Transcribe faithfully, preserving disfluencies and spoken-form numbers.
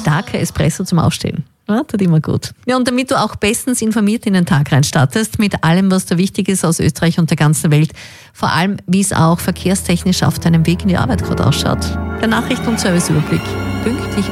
starker Espresso zum Aufstehen. Ja, tut immer gut. Ja, und damit du auch bestens informiert in den Tag reinstartest, mit allem, was da wichtig ist aus Österreich und der ganzen Welt, vor allem, wie es auch verkehrstechnisch auf deinem Weg in die Arbeit gerade ausschaut. Der Nachrichten- und Serviceüberblick. Pünktlich